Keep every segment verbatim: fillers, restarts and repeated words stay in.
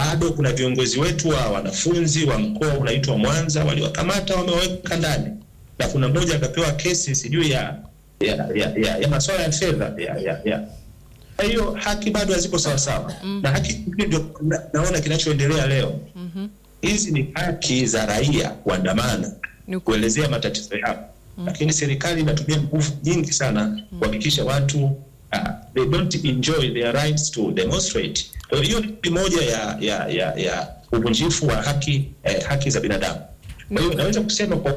bado kuna viongozi wetu wa wanafunzi wa mkoa unaitwa Mwanza waliwakamata wameweka ndani, na kuna mmoja akapewa kesi sijui ya ya ya, ya, ya masuala ya fedha ya ya, ya. Hiyo haki bado haziko sawa sawa. Mm. Na haki ndio na, naona kinachoendelea leo. Mhm. Hizi ni haki za raia kuandamana, kuelezea matatizo yao. Mm. Lakini serikali inatumia nguvu nyingi sana kuhakikisha watu uh, they don't enjoy their rights to demonstrate. Hiyo ni moja ya ya ya, ya uvunjifu wa haki eh, haki za binadamu. Kwa hiyo naweza kusema kwa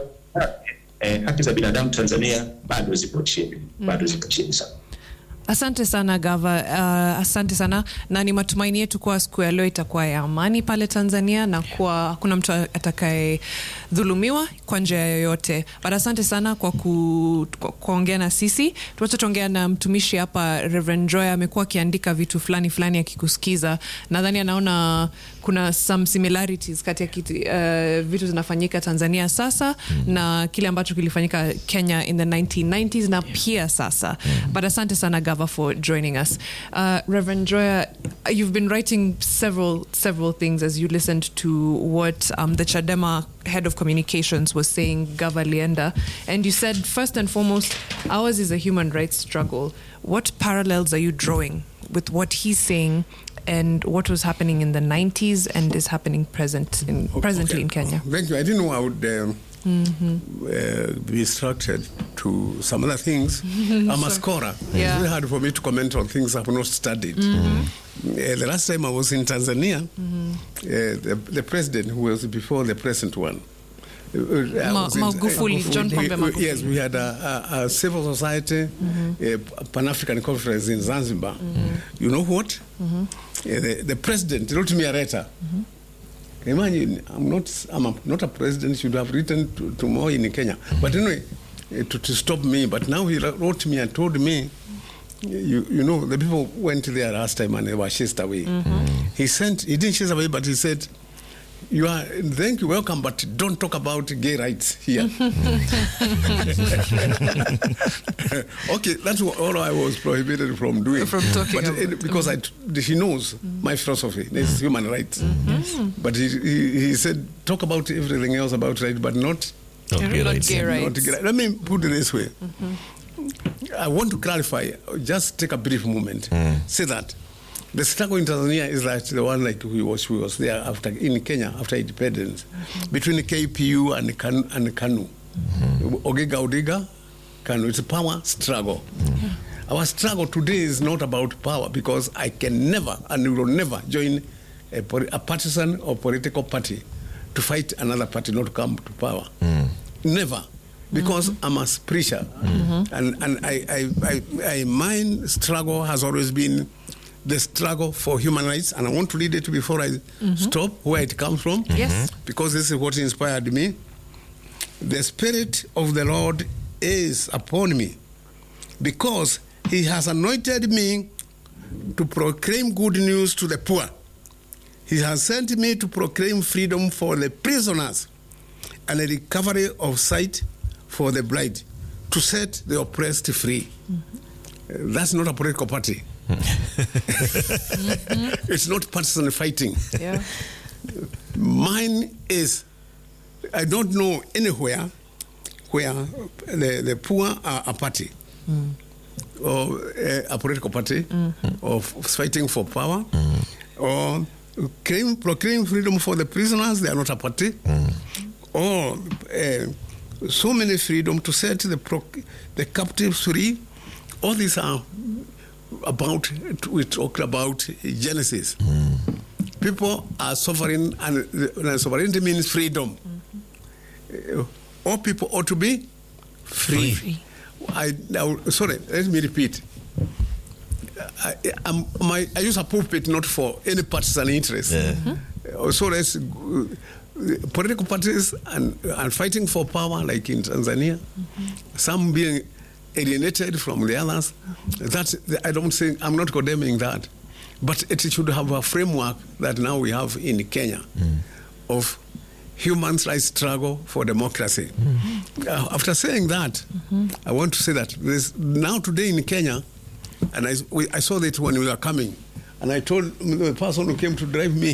eh, haki za binadamu Tanzania bado zipo chini, bado zipo chini sana. Asante sana Gava, uh, asante sana, na ni matumaini yetu kwa siku ya leo itakuwa ya amani pale Tanzania na kwa hakuna mtu atakaye dhulumiwa kwa njia yoyote. But asante sana kwa ku, kwa kuongea na sisi. Tuwacha tuongea na mtumishi hapa Reverend Joy, amekuwa akiandika vitu fulani fulani akikusikiza. Nadhani anaona kuna some similarities kati ya uh, vitu zinafanyika Tanzania sasa mm. na kile ambacho kilifanyika Kenya in the nineteen nineties na pia sasa. Mm. But asante sana Gava for joining us. Uh, Reverend Joya, you've been writing several several things as you listened to what um, the Chadema head of communications was saying, Gava Lienda, and you said first and foremost, ours is a human rights struggle. What parallels are you drawing with what he's saying and what was happening in the nineties and is happening present in presently okay. in Kenya? Thank you. I didn't know I would um, mm-hmm. uh, be instructed to some other things. I'm a scholar. Yeah. It's very hard for me to comment on things I've not studied. Mm-hmm. Uh, the last time I was in Tanzania, mm-hmm. uh, the, the president who was before the present one, Ma- Magufuli, John Pombe Magufuli. Yes, we had a, a, a civil society, mm-hmm. a Pan-African conference in Zanzibar. Mm-hmm. You know what? Mm-hmm. Uh, the, the president wrote me a letter. Mm-hmm. Imagine, I'm not, I'm a, not a president, should have written to, to more in Kenya. Mm-hmm. But anyway, uh, to, to stop me. But now he wrote me and told me, you, you know, the people went there last time and they were chased away. Mm-hmm. He sent, he didn't chase away, but he said, you are, thank you, welcome, but don't talk about gay rights here. Okay, that's all I was prohibited from doing. From talking but about it, because mm-hmm. I, he knows mm-hmm. my philosophy, it's human rights. Mm-hmm. But he, he, he said, talk about everything else about rights, but not, not gay rights. Gay rights. Not gay. Let me put it this way. Mm-hmm. I want to clarify, just take a brief moment, mm. say that the struggle in Tanzania is like the one like we was, we was there after in Kenya after independence, mm-hmm. between the K P U and the Kanu. And the Kanu. Mm-hmm. Ogega Odega, Kanu. It's a power struggle. Mm-hmm. Our struggle today is not about power because I can never and will never join a, a partisan or political party to fight another party not to come to power. Mm. Never. Because mm-hmm. I'm a preacher, mm-hmm. and and I, I, I, I my struggle has always been the struggle for human rights, and I want to read it before I mm-hmm. stop where it comes from. Yes, because this is what inspired me. The Spirit of the Lord is upon me, because He has anointed me to proclaim good news to the poor. He has sent me to proclaim freedom for the prisoners and a recovery of sight for the blind, to set the oppressed free. Mm-hmm. Uh, that's not a political party. Mm-hmm. It's not partisan fighting. Yeah. Mine is, I don't know anywhere where the, the poor are a party, mm. or a, a political party, mm-hmm. of fighting for power, mm. or claim, proclaim freedom for the prisoners, they are not a party, mm. or uh, so many freedom to set the pro, the captives free. All these are about, we talked about Genesis. Mm. People are suffering, and uh, sovereignty means freedom. Mm-hmm. Uh, all people ought to be free. free. I, I sorry, let me repeat. I, I'm, my, I use a pulpit not for any partisan interest. Yeah. Mm-hmm. So let's. Uh, political parties and, and fighting for power, like in Tanzania, mm-hmm. some being alienated from the others. Mm-hmm. That's, I don't think, I'm not condemning that, but it should have a framework that now we have in Kenya mm. of human rights struggle for democracy. Mm-hmm. Uh, after saying that, mm-hmm. I want to say that there's now today in Kenya, and I, we, I saw that when we were coming, and I told the person who came to drive me,